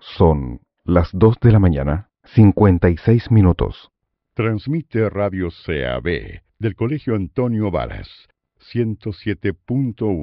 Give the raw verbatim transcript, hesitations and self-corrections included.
Son las dos de la mañana, cincuenta y seis minutos. Transmite Radio C A B del Colegio Antonio Varas, ciento siete punto uno.